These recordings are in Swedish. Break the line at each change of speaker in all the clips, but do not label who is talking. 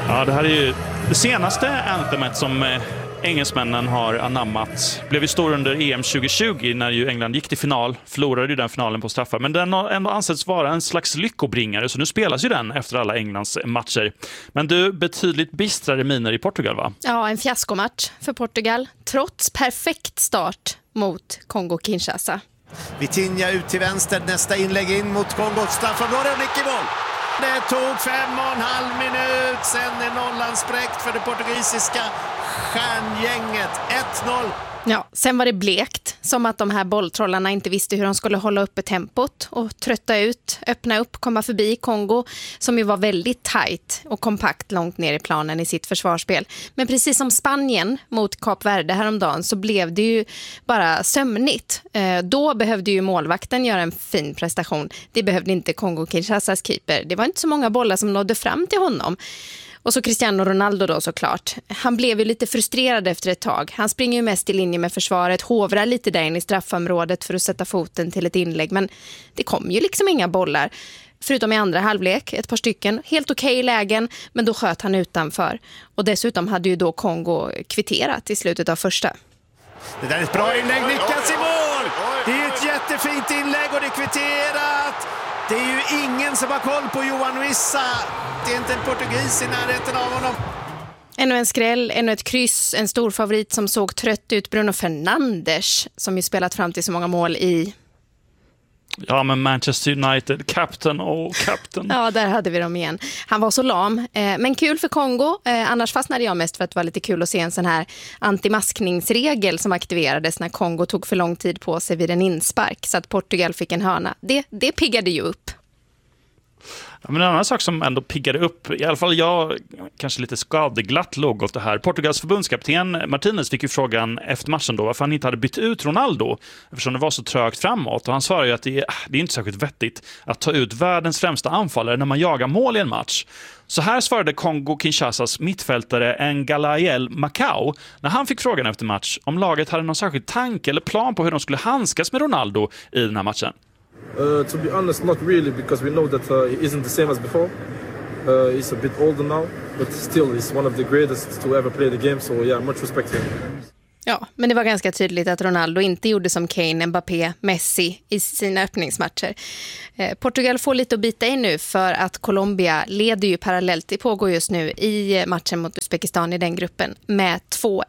Ja, det här är ju det senaste anthemet som engelsmännen har anammat. Blev ju stor under EM 2020 när ju England gick till final. Förlorade ju den finalen på straffar. Men den har ändå ansetts vara en slags lyckobringare. Så nu spelas ju den efter alla Englands matcher. Men du, betydligt bistrare miner i Portugal, va?
Ja, en fiaskomatch för Portugal. Trots perfekt start mot Kongo-Kinshasa.
Vitinha ut till vänster. Nästa inlägg in mot Kongo. Straffområde och nick i mål. Det tog 5,5 minut. Sen är nollan spräckt för det portugisiska stjärngänget. 1-0.
Ja, sen var det blekt. Som att de här bolltrollarna inte visste hur de skulle hålla uppe tempot och trötta ut, öppna upp, komma förbi Kongo som ju var väldigt tajt och kompakt långt ner i planen i sitt försvarsspel. Men precis som Spanien mot Kap Verde häromdagen så blev det ju bara sömnigt. Då behövde ju målvakten göra en fin prestation. Det behövde inte Kongo-Kinshasas keeper. Det var inte så många bollar som nådde fram till honom. Och så Cristiano Ronaldo då såklart. Han blev ju lite frustrerad efter ett tag. Han springer ju mest i linje med försvaret, hovrar lite där in i straffområdet för att sätta foten till ett inlägg. Men det kom ju liksom inga bollar. Förutom i andra halvlek, ett par stycken. Helt okej lägen, men då sköt han utanför. Och dessutom hade ju då Kongo kvitterat i slutet av första.
Det där är ett bra inlägg, nickas i mål! Det är ett jättefint inlägg och det är kvitterat. Det är ju ingen som har koll på Johan Wissa. Det är inte en portugis i närheten av honom.
Ännu en skräll, ännu ett kryss. En stor favorit som såg trött ut, Bruno Fernandes, som ju spelat fram till så många mål i...
Ja, men Manchester United, captain.
Ja, där hade vi dem igen. Han var så lam, men kul för Kongo. Annars fastnade jag mest för att det var lite kul att se en sån här antimaskningsregel som aktiverades när Kongo tog för lång tid på sig vid en inspark så att Portugal fick en hörna. Det piggade ju upp.
Ja, men en annan sak som ändå piggade upp, i alla fall jag kanske lite skadeglatt låg åt det här. Portugals förbundskapten Martinez fick ju frågan efter matchen då varför han inte hade bytt ut Ronaldo eftersom det var så trögt framåt. Och han svarade ju att det är inte särskilt vettigt att ta ut världens främsta anfallare när man jagar mål i en match. Så här svarade Kongo-Kinshasas mittfältare Ngalael Macau när han fick frågan efter match om laget hade någon särskild tanke eller plan på hur de skulle handskas med Ronaldo i den här matchen.
To be honest, not really, because we know that he isn't the same as before. He's a bit older now, but still he's one of the greatest to ever play the game, so yeah, much respect to him.
Ja, men det var ganska tydligt att Ronaldo inte gjorde som Kane, Mbappé, Messi i sina öppningsmatcher. Portugal får lite att bita i nu för att Colombia leder ju parallellt. Det pågår just nu i matchen mot Uzbekistan i den gruppen med 2-1.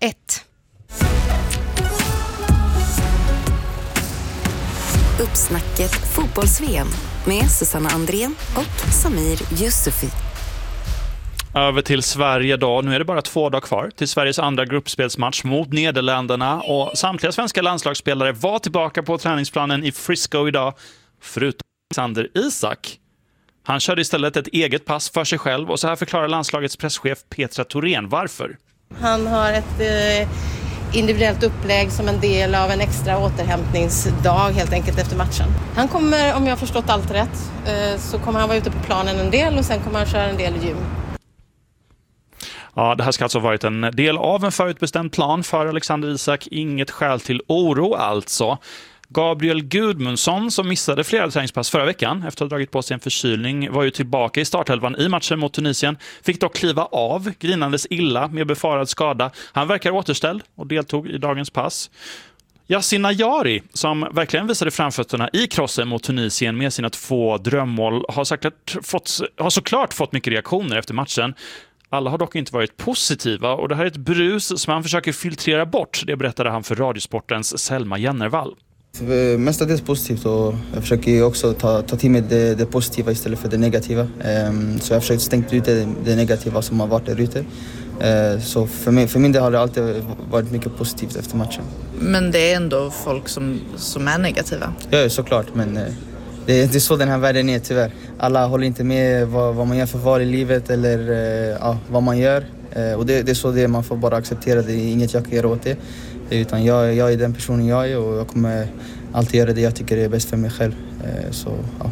Uppsnacket fotbolls-VM med Susanna Andrén och Samir Yusufi.
Över till Sverige då. Nu är det bara 2 dagar kvar till Sveriges andra gruppspelsmatch mot Nederländerna. Och samtliga svenska landslagsspelare var tillbaka på träningsplanen i Frisco idag. Förutom Alexander Isak. Han körde istället ett eget pass för sig själv. Och så här förklarar landslagets presschef Petra Thorén varför.
Han har ett individuellt upplägg som en del av en extra återhämtningsdag helt enkelt efter matchen. Han kommer, om jag har förstått allt rätt, så kommer han vara ute på planen en del och sen kommer han köra en del gym.
Ja, det här ska alltså ha varit en del av en förutbestämd plan för Alexander Isak. Inget skäl till oro alltså. Gabriel Gudmundsson, som missade flera träningspass förra veckan efter att ha dragit på sig en förkylning, var ju tillbaka i starthelvan i matchen mot Tunisien. Fick dock kliva av, grinandes illa med befarad skada. Han verkar återställd och deltog i dagens pass. Yasin Ayari, som verkligen visade framfötterna i krossen mot Tunisien med sina 2 drömmål, har såklart fått mycket reaktioner efter matchen. Alla har dock inte varit positiva och det här är ett brus som han försöker filtrera bort. Det berättade han för Radiosportens Selma Jennervall.
Mestadels positivt och jag försöker ju också ta till mig det positiva istället för det negativa. Så jag har försökt stänga ut det negativa som har varit där ute. Så för min del har det alltid varit mycket positivt efter matchen.
Men det är ändå folk som är negativa? Ja,
såklart, men det är så den här världen är tyvärr. Alla håller inte med vad man gör för val i livet eller vad man gör. Och det är så det man får bara acceptera, det är inget jag kan göra åt det. Utan jag är den personen jag är och jag kommer alltid göra det jag tycker är bäst för mig själv. Så, ja.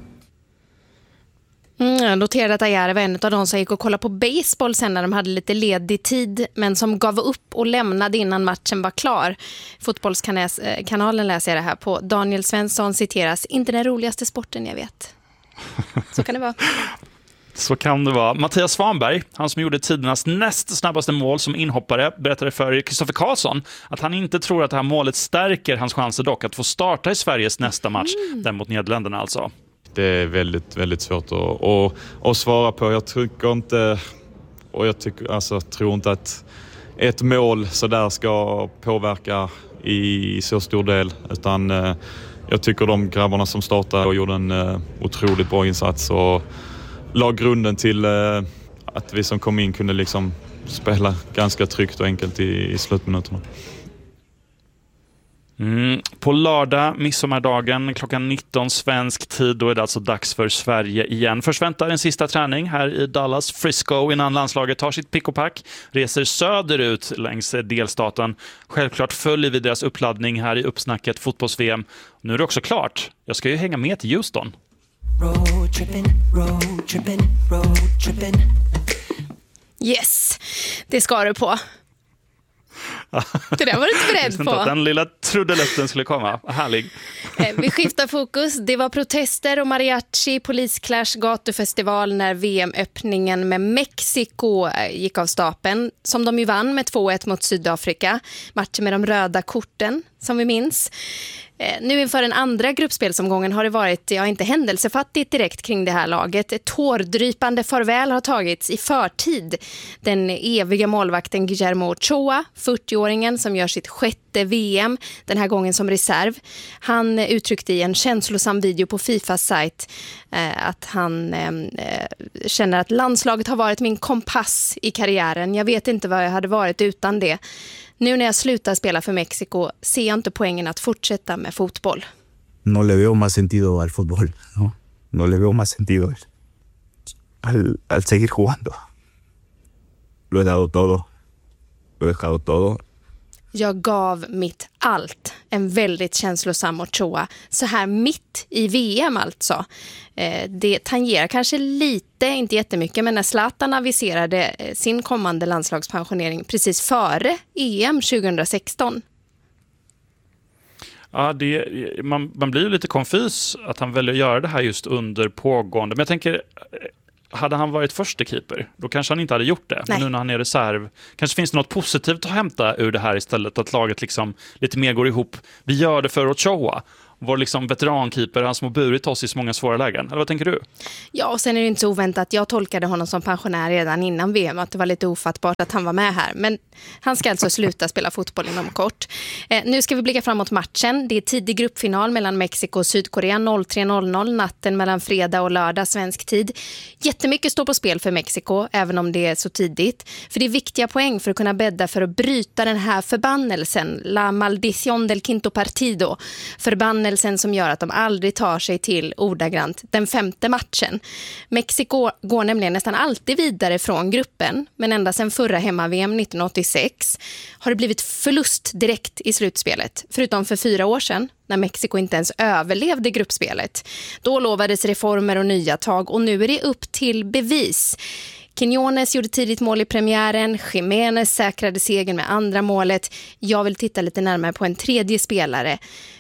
Jag noterade att Ayari var en av de som gick och kollade på baseball sen när de hade lite ledig tid, men som gav upp och lämnade innan matchen var klar. Fotbollskanalen läser jag det här på. Daniel Svensson citeras: inte den roligaste sporten jag vet. Så kan det vara.
Så kan det vara. Mattias Svanberg, han som gjorde tidernas näst snabbaste mål som inhoppare, berättade för Kristoffer Karlsson att han inte tror att det här målet stärker hans chanser dock att få starta i Sveriges nästa match, den mot Nederländerna alltså.
Det är väldigt, väldigt svårt att svara på. Jag tycker inte, och jag tror inte att ett mål så där ska påverka i så stor del, utan jag tycker de grabbarna som startade och gjorde en otroligt bra insats och la grunden till att vi som kom in kunde liksom spela ganska tryggt och enkelt i slutminuterna.
På lördag, midsommardagen, klockan 19 svensk tid, då är det alltså dags för Sverige igen. Först väntar en sista träning här i Dallas, Frisco, innan landslaget tar sitt pick och pack, reser söderut längs delstaten. Självklart följer vi deras uppladdning här i uppsnacket fotbolls-VM. Nu är det också klart. Jag ska ju hänga med till Houston.
Road trippin', road trippin', road trippin'.
Yes, det ska du på. Det där var du inte beredd på.
Att den lilla trudelutten skulle komma. Härlig.
Vi skiftar fokus. Det var protester och mariachi, polisclash, gatufestival när VM-öppningen med Mexiko gick av stapeln. Som de ju vann med 2-1 mot Sydafrika. Matchen med de röda korten, som vi minns. Nu inför den andra gruppspelsomgången har det varit, inte händelsefattigt direkt kring det här laget. Ett tårdrypande farväl har tagits i förtid. Den eviga målvakten Guillermo Ochoa, 40-åringen som gör sitt 6:e VM, den här gången som reserv. Han uttryckte i en känslosam video på Fifas sajt att han känner att landslaget har varit min kompass i karriären. Jag vet inte vad jag hade varit utan det. Nu när jag slutar spela för Mexiko ser jag inte poängen att fortsätta med fotboll.
No le veo más sentido al fútbol, ¿no? No le veo más sentido al seguir jugando. Lo he dado todo. Lo he dejado todo.
Jag gav mitt allt. En väldigt känslosam Ochoa. Så här mitt i VM alltså. Det tangerar kanske lite, inte jättemycket, men när Zlatan aviserade sin kommande landslagspensionering precis före EM 2016.
Ja, man blir ju lite konfys att han väljer att göra det här just under pågående. Men jag tänker, hade han varit första keeper, då kanske han inte hade gjort det. Men nu när han är reserv, kanske finns det något positivt att hämta ur det här istället. Att laget liksom lite mer går ihop. Vi gör det för Ochoa. Vår liksom veterankeeper, han som har burit oss i så många svåra lägen. Eller vad tänker du?
Ja, och sen är det inte så oväntat. Jag tolkade honom som pensionär redan innan VM. Att det var lite ofattbart att han var med här. Men han ska alltså sluta spela fotboll inom kort. Nu ska vi blicka framåt matchen. Det är tidig gruppfinal mellan Mexiko och Sydkorea. 03.00 natten mellan fredag och lördag svensk tid. Jättemycket står på spel för Mexiko, även om det är så tidigt. För det är viktiga poäng för att kunna bädda för att bryta den här förbannelsen. La maldición del quinto partido. Förbannelsen som gör att de aldrig tar sig till ordagrant den 5:e matchen. Mexiko går nämligen nästan alltid vidare från gruppen, men ända sedan förra hemma-VM 1986 har det blivit förlust direkt i slutspelet, förutom för 4 år sedan när Mexiko inte ens överlevde gruppspelet. Då lovades reformer och nya tag och nu är det upp till bevis. Quiñones gjorde tidigt mål i premiären, Jiménez säkrade segern med andra målet. Jag vill titta lite närmare på en tredje spelare.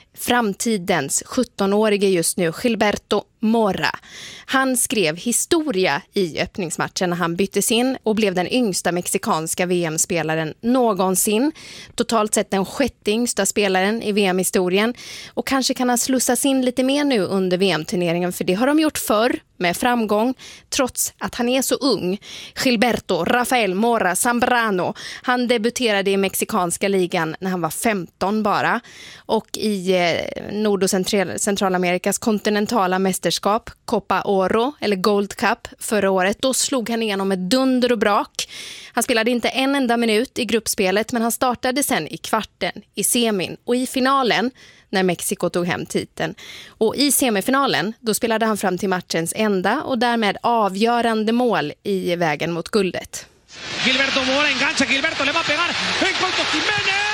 Framtidens 17-årige just nu, Gilberto Mora. Han skrev historia i öppningsmatchen när han byttes in och blev den yngsta mexikanska VM-spelaren någonsin. Totalt sett den 6:e yngsta spelaren i VM-historien. Och kanske kan han slussas in lite mer nu under VM-turneringen, för det har de gjort förr med framgång, trots att han är så ung. Gilberto Rafael Mora Zambrano, han debuterade i mexikanska ligan när han var 15 bara. Och i Nord- och Centralamerikas kontinentala mästerskap, Copa Oro eller Gold Cup förra året, då slog han igenom med dunder och brak. Han spelade inte en enda minut i gruppspelet, men han startade sen i kvarten, i semin och i finalen när Mexiko tog hem titeln. Och i semifinalen, då spelade han fram till matchens enda och därmed avgörande mål i vägen mot guldet.
Gilberto Mora engancha, Gilberto le va a pegar, en corto Jiménez!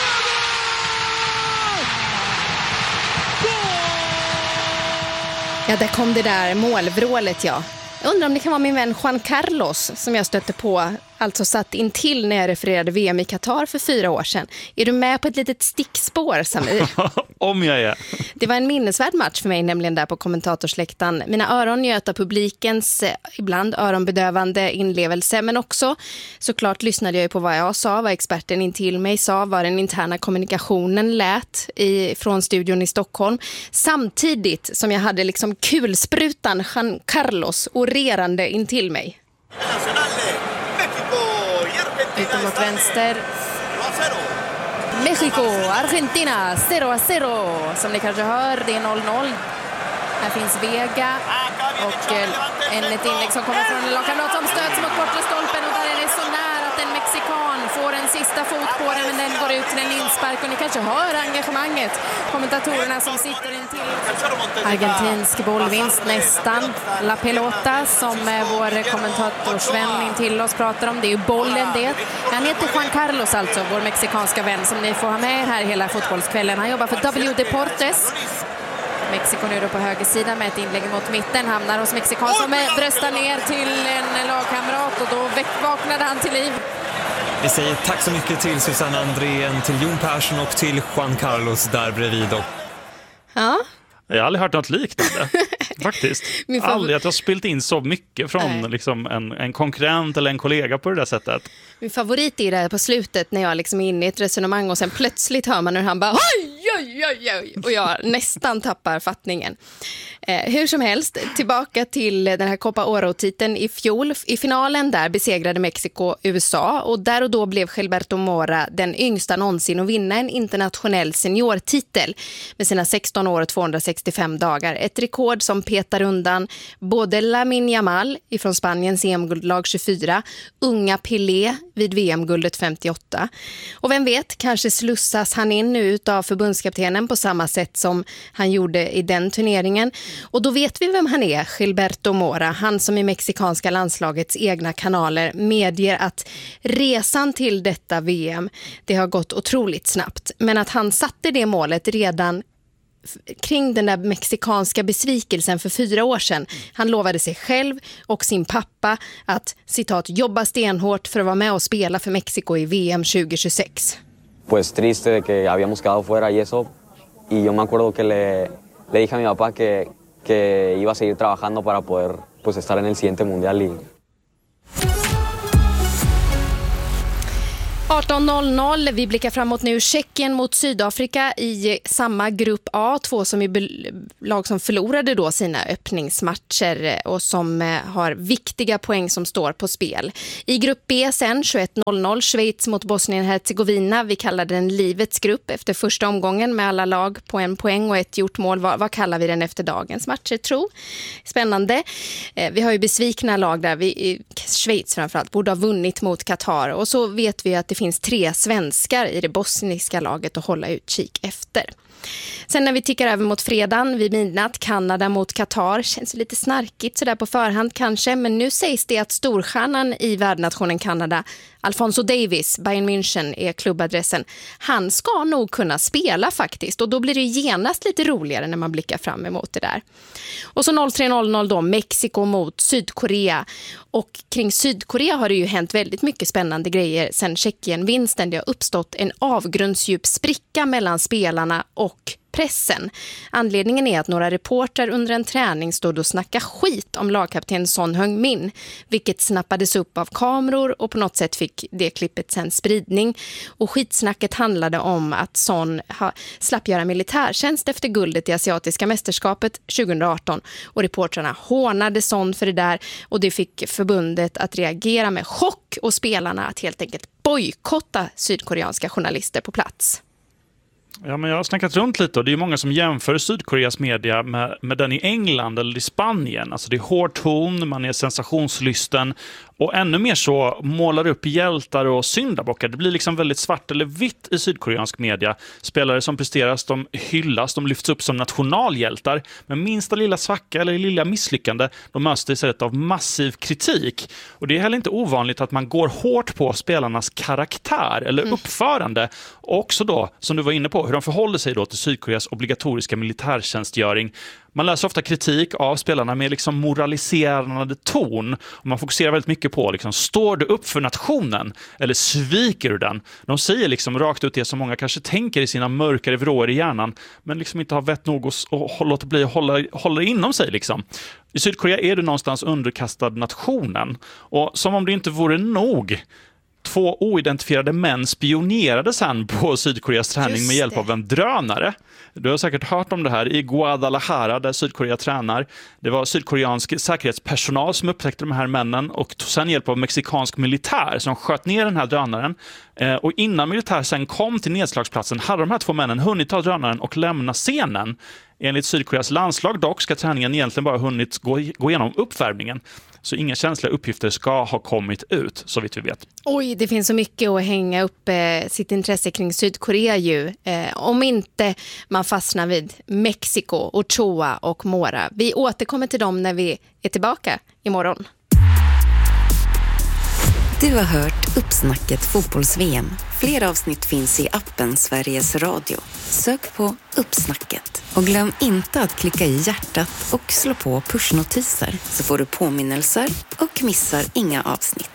Ja, där kom det där målvrålet, ja. Jag undrar om det kan vara min vän Juan Carlos som jag stötte på alltså satt in till när jag refererade VM i Qatar för 4 år sedan. Är du med på ett litet stickspår, Samir?
Om jag är.
Det var en minnesvärd match för mig, nämligen där på kommentatorsläktaren. Mina öron njöt av publikens ibland öronbedövande inlevelse, men också såklart lyssnade jag på vad jag sa, vad experten intill mig sa, vad den interna kommunikationen lät från studion i Stockholm. Samtidigt som jag hade liksom kulsprutan Juan Carlos orerande intill mig. Utom mot vänster. Mexico, Argentina 0-0. Som ni kanske hör, det är 0-0. Här finns Vega och ett inlägg som kommer från en lagkamrat som stöts mot bortre stolpen, och där är det så nära att en mexikan får en sista fot på den, men den går ut till en inspark, och ni kanske hör engagemanget. Kommentatorerna som sitter intill. Argentinsk bollvinst nästan. La Pelota, som vår kommentatorsvän intill oss pratar om, det är ju bollen det. Han heter Juan Carlos alltså, vår mexikanska vän som ni får ha med här hela fotbollskvällen. Han jobbar för W Deportes. Mexiko nu då på högersidan med ett inlägg mot mitten, hamnar hos mexikan som bröstar ner till en lagkamrat, och då vaknade han till liv.
Vi säger tack så mycket till Susanne Andrén, till Jon Persson och till Juan Carlos där bredvid.
Ja.
Jag har aldrig hört något liknande, faktiskt. Aldrig att jag har spilt in så mycket från liksom en konkurrent eller en kollega på det där sättet.
Min favorit är det på slutet när jag liksom är inne i ett resonemang och sen plötsligt hör man hur han bara oj, och jag nästan tappar fattningen. Hur som helst, tillbaka till den här Copa Oro-titeln i fjol. I finalen där besegrade Mexiko USA, och där och då blev Gilberto Mora den yngsta någonsin att vinna en internationell seniortitel med sina 16 år och 265 dagar. Ett rekord som petar undan både Lamine Yamal från Spaniens EM-guldlag 24, unga Pelé vid VM-guldet 58. Och vem vet, kanske slussas han in nu av förbundskaptenen på samma sätt som han gjorde i den turneringen. Och då vet vi vem han är, Gilberto Mora, han som i mexikanska landslagets egna kanaler medger att resan till detta VM, det har gått otroligt snabbt. Men att han satte det målet redan kring den där mexikanska besvikelsen för 4 år sedan. Han lovade sig själv och sin pappa att, citat, jobba stenhårt för att vara med och spela för Mexiko i VM 2026.
Pues triste de que habíamos quedado fuera y eso. Y yo me acuerdo que le dije a mi papá que iba a seguir trabajando para poder pues estar en el siguiente mundial y
18:00. Vi blickar framåt nu. Tjeckien mot Sydafrika i samma grupp A. 2 som är lag som förlorade då sina öppningsmatcher och som har viktiga poäng som står på spel. I grupp B sen 21:00. Schweiz mot Bosnien-Herzegovina. Vi kallar den livets grupp efter första omgången med alla lag på 1 poäng och ett gjort mål. Vad kallar vi den efter dagens matcher, tro? Spännande. Vi har ju besvikna lag där. Schweiz framförallt borde ha vunnit mot Qatar, och så vet vi att det finns 3 svenskar i det bosniska laget att hålla utkik efter. Sen när vi tickar över mot fredagen vid midnatt, Kanada mot Qatar, känns lite snarkigt sådär på förhand kanske, men nu sägs det att storstjärnan i värdnationen Kanada, Alphonso Davies, Bayern München är klubbadressen, han ska nog kunna spela faktiskt, och då blir det genast lite roligare när man blickar fram emot det där. Och så 03:00 då, Mexiko mot Sydkorea, och kring Sydkorea har det ju hänt väldigt mycket spännande grejer sen Tjeckien-vinsten. Det har uppstått en avgrundsdjup spricka mellan spelarna och pressen. Anledningen är att några reportrar under en träning stod och snackade skit om lagkapten Son Heung-min, vilket snappades upp av kameror, och på något sätt fick det klippet sen spridning. Och skitsnacket handlade om att Son slapp göra militärtjänst efter guldet i asiatiska mästerskapet 2018, och reportrarna hånade Son för det där, och det fick förbundet att reagera med chock och spelarna att helt enkelt bojkotta sydkoreanska journalister på plats.
Ja, men jag har snackat runt lite, och det är många som jämför Sydkoreas media med den i England eller i Spanien. Alltså det är hård ton, man är sensationslysten, och ännu mer så målar upp hjältar och syndabockar. Det blir liksom väldigt svart eller vitt i sydkoreansk media. Spelare som presteras, de hyllas, de lyfts upp som nationalhjältar. Men minsta lilla svacka eller lilla misslyckande, de möts istället av massiv kritik. Och det är heller inte ovanligt att man går hårt på spelarnas karaktär eller uppförande. Och också då, som du var inne på, hur de förhåller sig då till Sydkoreas obligatoriska militärtjänstgöring. Man läser ofta kritik av spelarna med liksom moraliserande ton. Och man fokuserar väldigt mycket på liksom, står du upp för nationen eller sviker du den? De säger liksom rakt ut det som många kanske tänker i sina mörkare vrår i hjärnan, men liksom inte har vett nog att låta bli att hålla inom sig liksom. I Sydkorea är du någonstans underkastad nationen. Och som om det inte vore nog, 2 oidentifierade män spionerade sen på Sydkoreas träning med hjälp av en drönare. Du har säkert hört om det här i Guadalajara där Sydkorea tränar. Det var sydkoreansk säkerhetspersonal som upptäckte de här männen och tog sen hjälp av mexikansk militär som sköt ner den här drönaren. Och innan militär sen kom till nedslagsplatsen hade de här 2 männen hunnit ta drönaren och lämna scenen. Enligt Sydkoreas landslag dock ska träningen egentligen bara hunnit gå igenom uppvärmningen. Så inga känsliga uppgifter ska ha kommit ut, så vitt vi vet.
Oj, det finns så mycket att hänga upp sitt intresse kring Sydkorea ju. Om inte man fastnar vid Mexiko, Ochoa och Mora. Vi återkommer till dem när vi är tillbaka imorgon.
Du har hört Uppsnacket fotbolls-VM. Fler avsnitt finns i appen Sveriges Radio. Sök på Uppsnacket. Och glöm inte att klicka i hjärtat och slå på pushnotiser så får du påminnelser och missar inga avsnitt.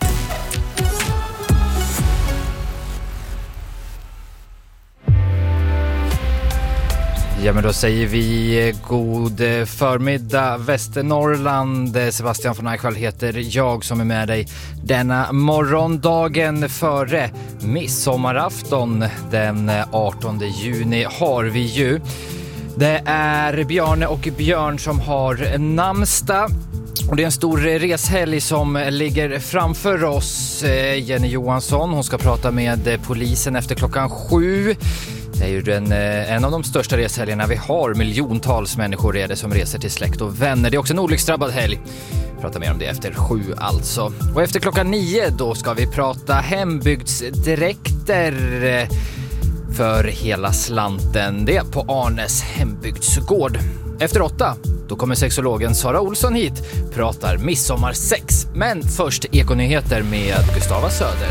Ja, men då säger vi god förmiddag Västernorrland. Sebastian von Eichwald heter jag som är med dig denna morgondagen före midsommarafton. Den 18 juni har vi ju. Det är Bjarne och Björn som har namnsdag. Och det är en stor reshelg som ligger framför oss. Jenny Johansson, hon ska prata med polisen efter 7:00. Det är ju en av de största reshelgerna vi har. Miljontals människor är det som reser till släkt och vänner. Det är också en olycksdrabbad helg. Vi pratar mer om det efter 7 alltså. Och efter 9:00 då ska vi prata hembygdsdräkter för hela slanten. Det är på Arnes hembygdsgård. Efter 8 då kommer sexologen Sara Olsson hit. Pratar midsommarsex. Men först ekonyheter med Gustava Söder.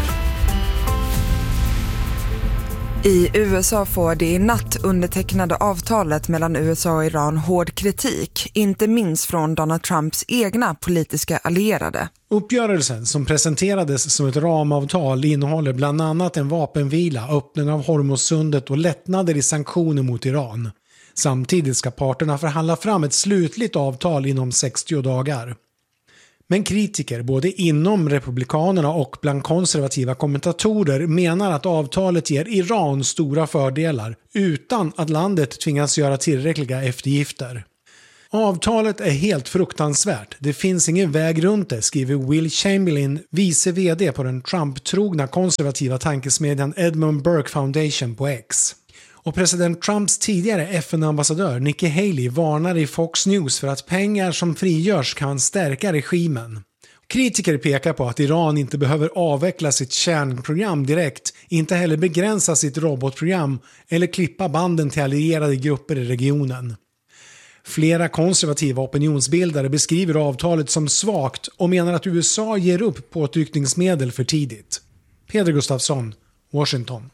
I USA får det i natt undertecknade avtalet mellan USA och Iran hård kritik, inte minst från Donald Trumps egna politiska allierade.
Uppgörelsen som presenterades som ett ramavtal innehåller bland annat en vapenvila, öppning av Hormuzsundet och lättnader i sanktioner mot Iran. Samtidigt ska parterna förhandla fram ett slutligt avtal inom 60 dagar. Men kritiker både inom republikanerna och bland konservativa kommentatorer menar att avtalet ger Iran stora fördelar utan att landet tvingas göra tillräckliga eftergifter. Avtalet är helt fruktansvärt. Det finns ingen väg runt det, skriver Will Chamberlain, vice vd på den Trump-trogna konservativa tankesmedjan Edmund Burke Foundation på X. Och president Trumps tidigare FN-ambassadör Nikki Haley varnar i Fox News för att pengar som frigörs kan stärka regimen. Kritiker pekar på att Iran inte behöver avveckla sitt kärnprogram direkt, inte heller begränsa sitt robotprogram eller klippa banden till allierade grupper i regionen. Flera konservativa opinionsbildare beskriver avtalet som svagt och menar att USA ger upp påtryckningsmedel för tidigt. Peder Gustafsson, Washington.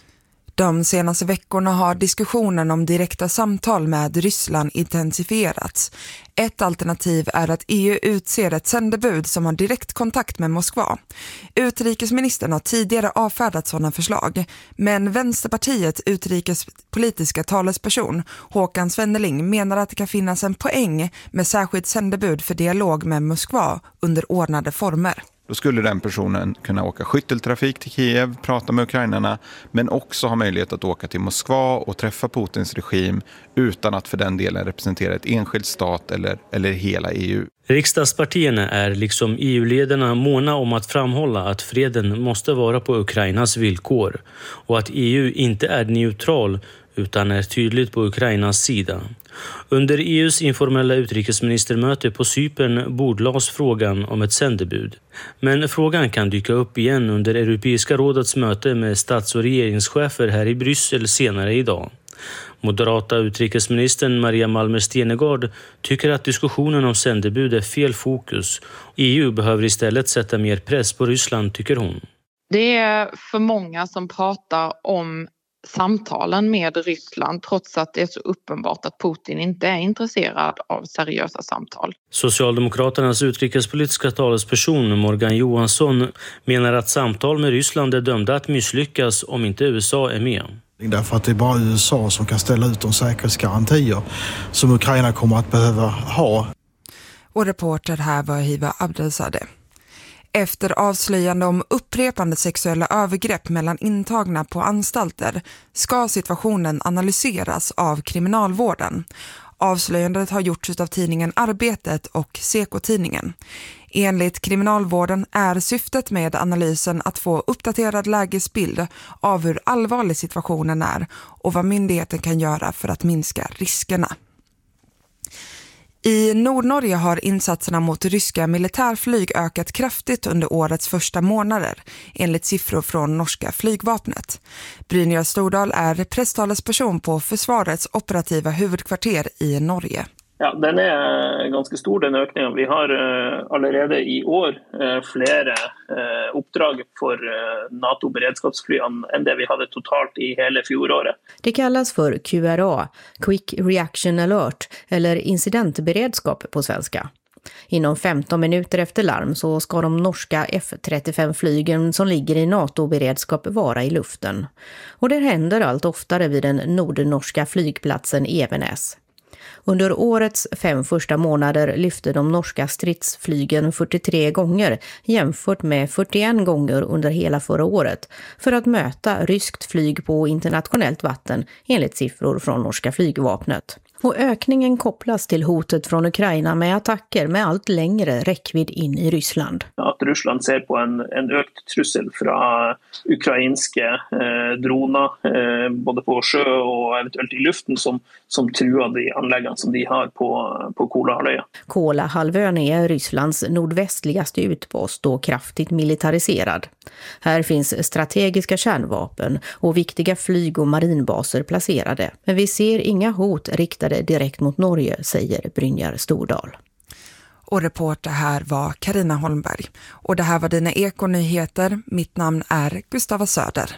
De senaste veckorna har diskussionen om direkta samtal med Ryssland intensifierats. Ett alternativ är att EU utser ett sändebud som har direkt kontakt med Moskva. Utrikesministern har tidigare avfärdat sådana förslag, men Vänsterpartiets utrikespolitiska talesperson Håkan Svenneling menar att det kan finnas en poäng med särskilt sändebud för dialog med Moskva under ordnade former.
Då skulle den personen kunna åka skytteltrafik till Kiev, prata med ukrainarna, men också ha möjlighet att åka till Moskva och träffa Putins regim utan att för den delen representera ett enskild stat eller hela EU.
Riksdagspartierna är liksom EU-ledarna måna om att framhålla att freden måste vara på Ukrainas villkor och att EU inte är neutral utan är tydligt på Ukrainas sida. Under EUs informella utrikesministermöte på Cypern bordlades frågan om ett sändebud. Men frågan kan dyka upp igen under Europeiska rådets möte med stats- och regeringschefer här i Bryssel senare idag. Moderata utrikesministern Maria Malmer Stenergard tycker att diskussionen om sändebud är fel fokus. EU behöver istället sätta mer press på Ryssland, tycker hon.
Det är för många som pratar om samtalen med Ryssland trots att det är så uppenbart att Putin inte är intresserad av seriösa samtal.
Socialdemokraternas utrikespolitiska talesperson Morgan Johansson menar att samtal med Ryssland är dömda att misslyckas om inte USA är med.
Därför att det är bara USA som kan ställa ut de säkerhetsgarantier som Ukraina kommer att behöva ha.
Och reporter här var Hiva Abdelzadeh. Efter avslöjande om upprepande sexuella övergrepp mellan intagna på anstalter ska situationen analyseras av kriminalvården. Avslöjandet har gjorts av tidningen Arbetet och Seko-tidningen. Enligt kriminalvården är syftet med analysen att få uppdaterad lägesbild av hur allvarlig situationen är och vad myndigheten kan göra för att minska riskerna. I Nordnorge har insatserna mot ryska militärflyg ökat kraftigt under årets första månader, enligt siffror från norska flygvapnet. Brynjar Stordal är presstalesperson på försvarets operativa huvudkvarter i Norge.
Ja, den är ganska stor, den ökningen. Vi har allerede i år flere uppdrag för NATO-beredskapsfly än det vi hade totalt i hela fjolåret.
Det kallas för QRA, Quick Reaction Alert, eller incidentberedskap på svenska. Inom 15 minuter efter larm så ska de norska F-35-flygen som ligger i NATO-beredskap vara i luften. Och det händer allt oftare vid den nordnorska flygplatsen Evenes. Under årets 5 första månader lyfte de norska stridsflygen 43 gånger jämfört med 41 gånger under hela förra året för att möta ryskt flyg på internationellt vatten enligt siffror från norska flygvapnet. Och ökningen kopplas till hotet från Ukraina med attacker med allt längre räckvidd in i Ryssland.
Att Ryssland ser på en ökt trussel från ukrainska droner både på sjö och eventuellt i luften som truar de anläggningar som de har på Kolahalvön.
Kolahalvön är Rysslands nordvästligaste utpost och kraftigt militariserad. Här finns strategiska kärnvapen och viktiga flyg- och marinbaser placerade. Men vi ser inga hot riktade direkt mot Norge, säger Brynjar Stordal.
Och reporter här var Carina Holmberg. Och det här var dina Ekonyheter. Mitt namn är Gustava Söder.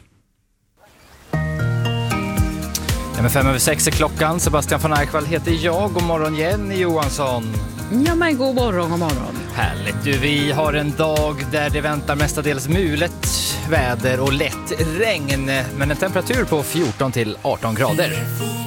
5:05 är klockan. Sebastian von Eichwald heter jag. God morgon Jenny Johansson.
Ja men god morgon.
Härligt du, vi har en dag där det väntar mestadels mulet väder och lätt regn. Men en temperatur på 14 till 18 grader.